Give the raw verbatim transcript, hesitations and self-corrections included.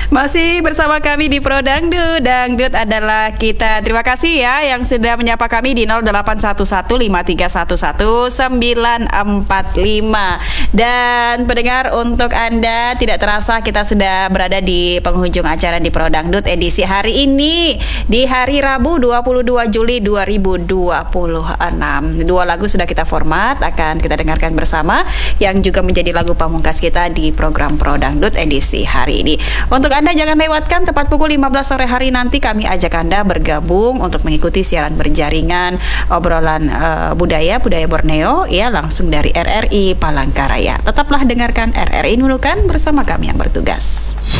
Masih bersama kami di Pro Dangdut. Dangdut adalah kita. Terima kasih ya yang sudah menyapa kami di nol delapan satu satu lima tiga satu satu sembilan empat lima. Dan pendengar, untuk Anda tidak terasa kita sudah berada di penghujung acara di Pro Dangdut edisi hari ini, di hari Rabu dua puluh dua Juli dua ribu dua puluh enam. Dua lagu sudah kita format, akan kita dengarkan bersama, yang juga menjadi lagu pamungkas kita di program Pro Dangdut edisi hari ini. Untuk Anda jangan lewatkan, tepat pukul lima belas sore hari nanti kami ajak Anda bergabung untuk mengikuti siaran berjaringan obrolan uh, budaya budaya Borneo ya, langsung dari R R I Palangkaraya. Tetaplah dengarkan R R I Nunukan bersama kami yang bertugas.